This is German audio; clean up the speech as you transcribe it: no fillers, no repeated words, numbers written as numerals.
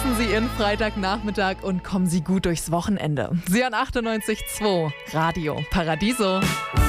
Genießen Sie Ihren Freitagnachmittag und kommen Sie gut durchs Wochenende. Sie an 98.2 Radio Paradiso.